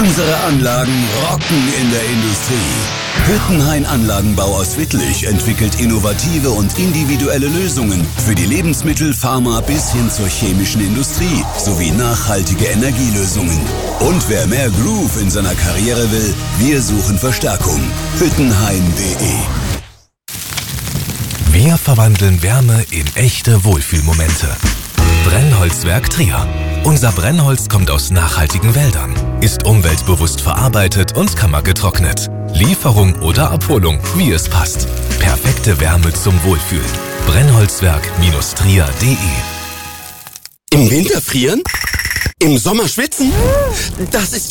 Unsere Anlagen rocken in der Industrie. Hüttenhain Anlagenbau aus Wittlich entwickelt innovative und individuelle Lösungen für die Lebensmittel-, Pharma- bis hin zur chemischen Industrie sowie nachhaltige Energielösungen. Und wer mehr Groove in seiner Karriere will, wir suchen Verstärkung. Hüttenhain.de. Wir verwandeln Wärme in echte Wohlfühlmomente. Brennholzwerk Trier. Unser Brennholz kommt aus nachhaltigen Wäldern, ist umweltbewusst verarbeitet und kammergetrocknet. Lieferung oder Abholung, wie es passt. Perfekte Wärme zum Wohlfühlen. Brennholzwerk-trier.de. Im Winter frieren? Im Sommer schwitzen? Das ist